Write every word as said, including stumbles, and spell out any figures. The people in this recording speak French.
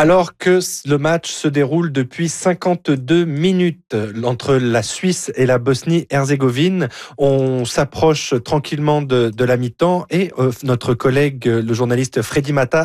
Alors que le match se déroule depuis cinquante-deux minutes entre la Suisse et la Bosnie-Herzégovine, on s'approche tranquillement de, de la mi-temps et euh, notre collègue, le journaliste Freddy Mata,